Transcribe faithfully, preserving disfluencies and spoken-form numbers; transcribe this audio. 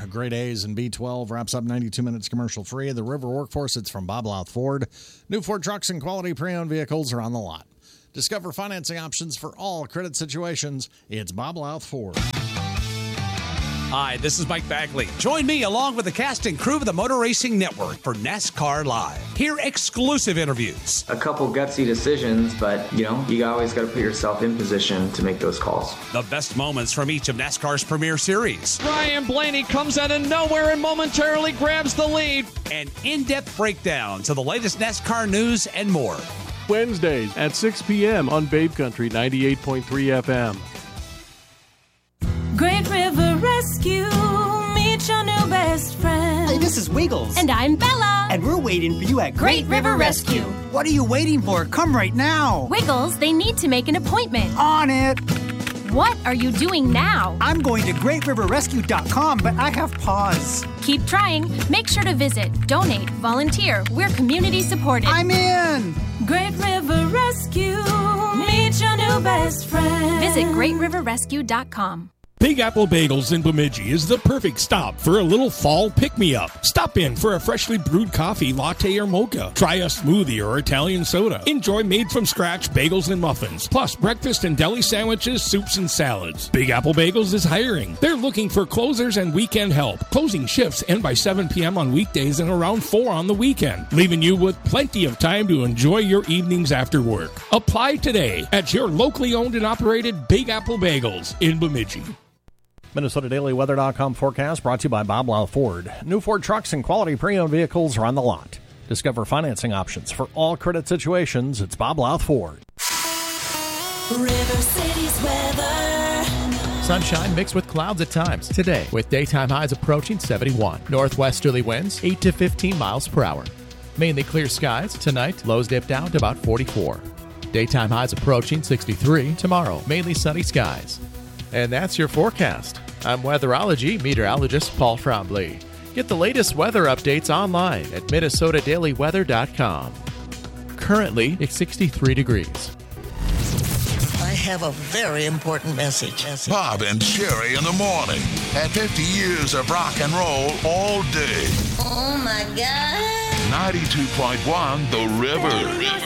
Grade A's and B twelve wraps up ninety-two minutes commercial free. The River Workforce, it's from Bob Louth Ford. New Ford trucks and quality pre-owned vehicles are on the lot. Discover financing options for all credit situations. It's Bob Louth Ford. Hi, this is Mike Bagley. Join me along with the cast and crew of the Motor Racing Network for NASCAR Live. Hear exclusive interviews. A couple gutsy decisions, but, you know, you always got to put yourself in position to make those calls. The best moments from each of NASCAR's premier series. Ryan Blaney comes out of nowhere and momentarily grabs the lead. And in-depth breakdowns of the latest NASCAR news and more. Wednesdays at six p.m. on Babe Country ninety-eight point three F M. Great River Rescue, meet your new best friend. Hey, this is Wiggles. And I'm Bella. And we're waiting for you at Great, Great River, River Rescue. Rescue. What are you waiting for? Come right now. Wiggles, they need to make an appointment. On it. What are you doing now? I'm going to great river rescue dot com, but I have pause. Keep trying. Make sure to visit, donate, volunteer. We're community supported. I'm in. Great River Rescue, meet your new best friend. Visit great river rescue dot com. Big Apple Bagels in Bemidji is the perfect stop for a little fall pick-me-up. Stop in for a freshly brewed coffee, latte, or mocha. Try a smoothie or Italian soda. Enjoy made-from-scratch bagels and muffins, plus breakfast and deli sandwiches, soups, and salads. Big Apple Bagels is hiring. They're looking for closers and weekend help. Closing shifts end by seven p.m. on weekdays and around four on the weekend, leaving you with plenty of time to enjoy your evenings after work. Apply today at your locally owned and operated Big Apple Bagels in Bemidji. Minnesota Daily Weather dot com forecast brought to you by Bob Louth Ford. New Ford trucks and quality pre-owned vehicles are on the lot. Discover financing options for all credit situations. It's Bob Louth Ford. River City's weather. Sunshine mixed with clouds at times today, with daytime highs approaching seventy-one. Northwesterly winds eight to fifteen miles per hour. Mainly clear skies tonight. Lows dip down to about forty-four. Daytime highs approaching sixty-three. Tomorrow, mainly sunny skies. And that's your forecast. I'm weatherology meteorologist Paul Trombley. Get the latest weather updates online at Minnesota Daily Weather dot com. Currently, it's sixty-three degrees. I have a very important message. Bob and Sherry in the morning. At fifty years of rock and roll all day. Oh, my God. ninety-two point one The River.